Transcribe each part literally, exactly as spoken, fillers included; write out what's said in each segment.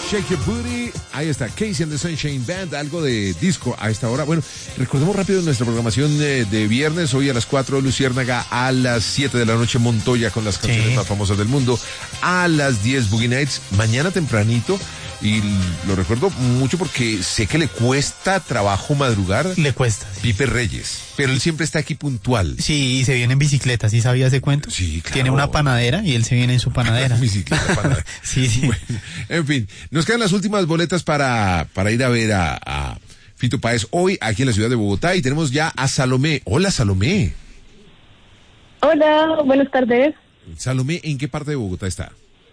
Shake Your Booty. Ahí está, Casey and the Sunshine Band, algo de disco a esta hora. Bueno, recordemos rápido nuestra programación de, de viernes. Hoy a las cuatro Luciérnaga, a las siete de la noche Montoya con las canciones sí. más famosas del mundo, a las diez Boogie Nights, mañana tempranito. Y lo recuerdo mucho porque sé que le cuesta trabajo madrugar. Le cuesta. Sí. Pipe Reyes. Pero él siempre está aquí puntual. Sí, y se viene en bicicleta, ¿sí sabía ese cuento? Sí, claro. Tiene una panadera y él se viene en su panadera. Bicicleta, panadera. Sí, sí. Bueno, en fin, nos quedan las últimas boletas para, para ir a ver a, a Fito Páez hoy aquí en la ciudad de Bogotá y tenemos ya a Salomé. Hola, Salomé. Hola, buenas tardes. Salomé, ¿en qué parte de Bogotá está?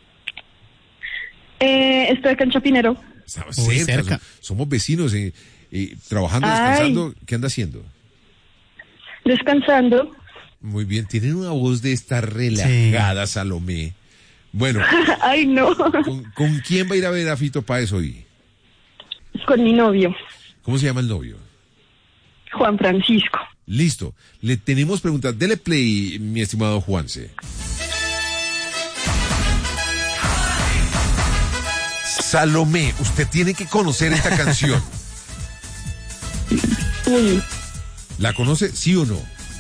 Eh, estoy acá en Chapinero. Estamos Muy cerca, cerca. Somos, somos vecinos, eh, eh, trabajando, Ay. descansando. ¿Qué anda haciendo? Descansando. Muy bien, tienen una voz de estar relajada, sí. Salomé. Bueno, ay no. ¿con, ¿con quién va a ir a ver a Fito Páez hoy? Con mi novio, ¿Cómo se llama el novio? Juan Francisco. Listo, le tenemos preguntas. Dele play, mi estimado Juanse. Salomé, usted tiene que conocer esta canción. Uy. ¿La conoce, sí o no?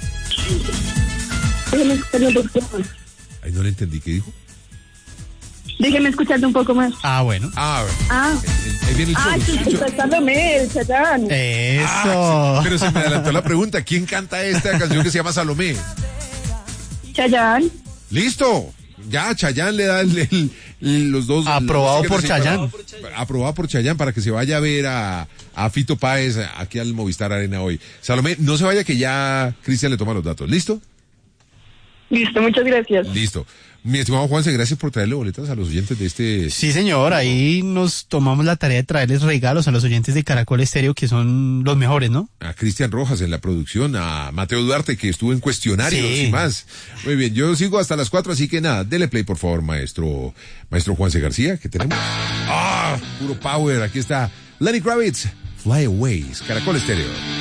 Déjeme escucharlo un poco más. Ay, no le entendí, ¿qué dijo? Déjeme escucharte un poco más. Ah, bueno. Ah, Ah, ahí viene el ah, show, sí, el sí, show. está Salomé, el Chayán. Eso. Ah, pero se me adelantó la pregunta. ¿Quién canta esta canción que se llama Salomé? Chayán. ¡Listo! Ya, Chayanne le da el, el, el- los dos... Aprobado los por tickets Chayanne. para- Aprobado por Chayanne para que se vaya a ver a, a Fito Páez aquí al Movistar Arena hoy. Salomé, no se vaya que ya Cristian le toma los datos. ¿Listo? Listo, muchas gracias. Listo. Mi estimado Juanse, gracias por traerle boletas a los oyentes de este... Sí, señor, ahí nos tomamos la tarea de traerles regalos a los oyentes de Caracol Estéreo, que son los mejores, ¿no? A Cristian Rojas en la producción, a Mateo Duarte que estuvo en cuestionarios Sí. y más. Muy bien, yo sigo hasta las cuatro, así que nada, dele play por favor, maestro, maestro Juanse García, que tenemos. Ah, puro power, aquí está Lenny Kravitz, Fly Away, Caracol Estéreo.